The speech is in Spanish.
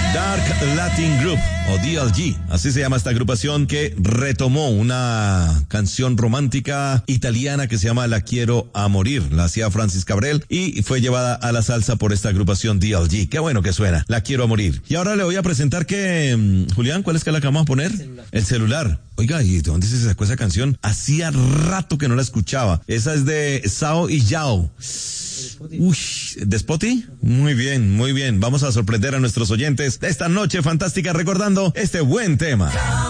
Dark Latin Group o DLG, así se llama esta agrupación que retomó una canción romántica italiana que se llama La Quiero a Morir, la hacía Francis Cabrel y fue llevada a la salsa por esta agrupación DLG. Qué bueno que suena, La Quiero a Morir. Y ahora le voy a presentar que, Julián, ¿cuál es que la que vamos a poner? El celular. Oiga, ¿y de dónde se sacó esa canción? Hacía rato que no la escuchaba. Esa es de Sao y Yao. Uy, ¿de Spotify? Muy bien, muy bien. Vamos a sorprender a nuestros oyentes de esta noche fantástica recordando este buen tema.